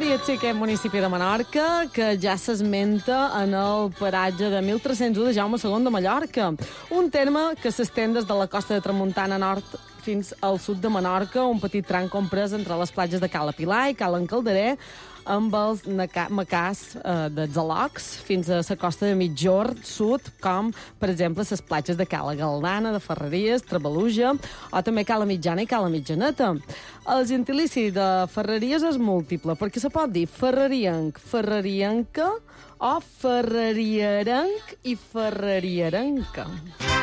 podria ser aquest municipi de Menorca, que ja s'esmenta en el paratge de 1301 de Jaume II de Mallorca. Un terme que s'estén des de la costa de Tramuntana nord fins al sud de Menorca, un petit tram comprès entre les platges de Cala Pilar i Cala Calderer, amb els macars dels Alocs fins a la costa de Mitjord sud, com, per exemple, les platges de Cala Galdana, de Ferreries, Trabaluja, o també Cala Mitjana i Cala Mitjaneta. El gentilici de Ferreries és múltiple, perquè se pot dir ferrerienc, ferrerienca, o ferrerierenc i ferrerierenca.